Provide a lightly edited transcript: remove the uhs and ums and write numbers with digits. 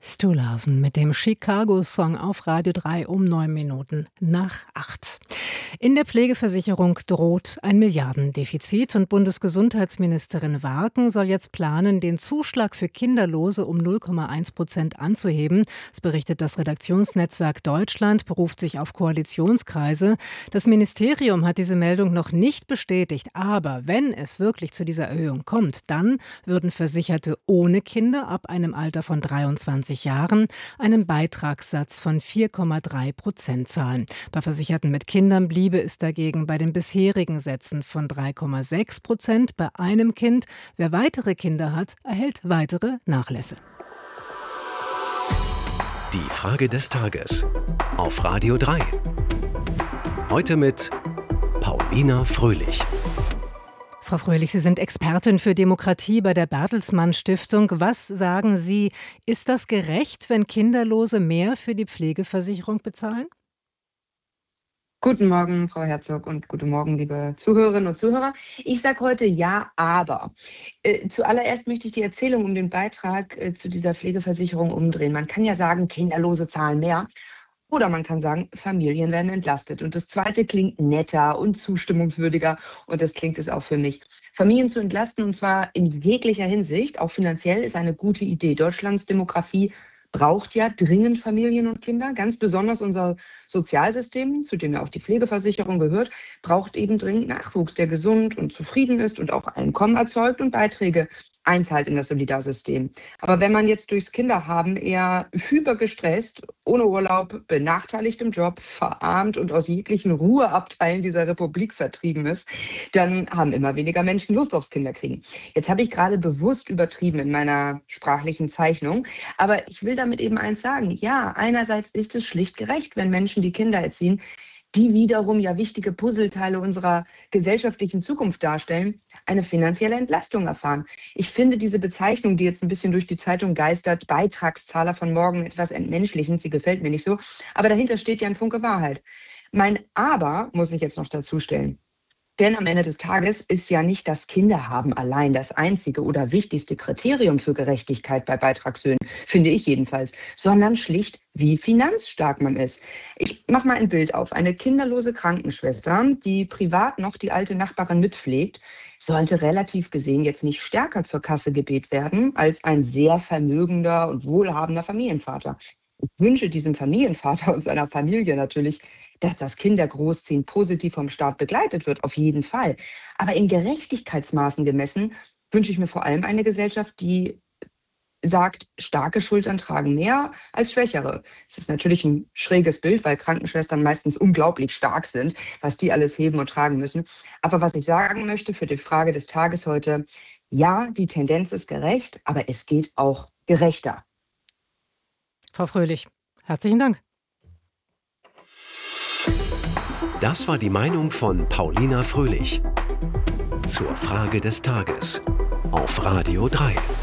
Stulhausen mit dem Chicago-Song auf Radio 3 um 7:09. In der Pflegeversicherung droht ein Milliardendefizit und Bundesgesundheitsministerin Warken soll jetzt planen, den Zuschlag für Kinderlose um 0,1% anzuheben. Das berichtet das Redaktionsnetzwerk Deutschland, beruft sich auf Koalitionskreise. Das Ministerium hat diese Meldung noch nicht bestätigt, aber wenn es wirklich zu dieser Erhöhung kommt, dann würden Versicherte ohne Kinder ab einem Alter von 23 Jahren einen Beitragssatz von 4,3% zahlen. Bei Versicherten mit Kindern bliebe es dagegen bei den bisherigen Sätzen von 3,6% bei einem Kind. Wer weitere Kinder hat, erhält weitere Nachlässe. Die Frage des Tages auf Radio 3. Heute mit Paulina Fröhlich. Frau Fröhlich, Sie sind Expertin für Demokratie bei der Bertelsmann Stiftung. Was sagen Sie, ist das gerecht, wenn Kinderlose mehr für die Pflegeversicherung bezahlen? Guten Morgen, Frau Herzog, und guten Morgen, liebe Zuhörerinnen und Zuhörer. Ich sage heute ja, aber. Zuallererst möchte ich die Erzählung um den Beitrag zu dieser Pflegeversicherung umdrehen. Man kann ja sagen, Kinderlose zahlen mehr. Oder man kann sagen, Familien werden entlastet. Und das Zweite klingt netter und zustimmungswürdiger. Und das klingt es auch für mich. Familien zu entlasten, und zwar in jeglicher Hinsicht, auch finanziell, ist eine gute Idee. Deutschlands Demografie braucht ja dringend Familien und Kinder. Ganz besonders unser Sozialsystem, zu dem ja auch die Pflegeversicherung gehört, braucht eben dringend Nachwuchs, der gesund und zufrieden ist und auch Einkommen erzeugt und Beiträge einzahlt in das Solidarsystem. Aber wenn man jetzt durchs Kinderhaben eher hypergestresst, ohne Urlaub, benachteiligt im Job, verarmt und aus jeglichen Ruheabteilen dieser Republik vertrieben ist, dann haben immer weniger Menschen Lust aufs Kinderkriegen. Jetzt habe ich gerade bewusst übertrieben in meiner sprachlichen Zeichnung, aber ich will damit eben eins sagen. Ja, einerseits ist es schlicht gerecht, wenn Menschen, die Kinder erziehen, die wiederum ja wichtige Puzzleteile unserer gesellschaftlichen Zukunft darstellen, eine finanzielle Entlastung erfahren. Ich finde diese Bezeichnung, die jetzt ein bisschen durch die Zeitung geistert, Beitragszahler von morgen, etwas entmenschlichend, sie gefällt mir nicht so, aber dahinter steht ja ein Funke Wahrheit. Mein Aber muss ich jetzt noch dazu stellen. Denn am Ende des Tages ist ja nicht das Kinderhaben allein das einzige oder wichtigste Kriterium für Gerechtigkeit bei Beitragshöhen, finde ich jedenfalls, sondern schlicht, wie finanzstark man ist. Ich mache mal ein Bild auf. Eine kinderlose Krankenschwester, die privat noch die alte Nachbarin mitpflegt, sollte relativ gesehen jetzt nicht stärker zur Kasse gebet werden als ein sehr vermögender und wohlhabender Familienvater. Ich wünsche diesem Familienvater und seiner Familie natürlich, dass das Kindergroßziehen positiv vom Staat begleitet wird, auf jeden Fall. Aber in Gerechtigkeitsmaßen gemessen wünsche ich mir vor allem eine Gesellschaft, die sagt, starke Schultern tragen mehr als schwächere. Es ist natürlich ein schräges Bild, weil Krankenschwestern meistens unglaublich stark sind, was die alles heben und tragen müssen. Aber was ich sagen möchte für die Frage des Tages heute, ja, die Tendenz ist gerecht, aber es geht auch gerechter. Frau Fröhlich, herzlichen Dank. Das war die Meinung von Paulina Fröhlich zur Frage des Tages auf Radio 3.